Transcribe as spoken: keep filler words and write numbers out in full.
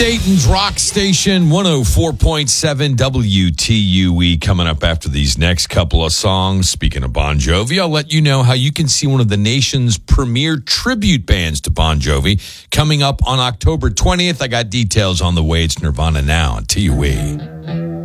Dayton's rock station, one oh four point seven W T U E. Coming up after these next couple of songs. Speaking of Bon Jovi, I'll let you know how you can see one of the nation's premier tribute bands to Bon Jovi coming up on October twentieth. I got details on the way. It's Nirvana now on T U E.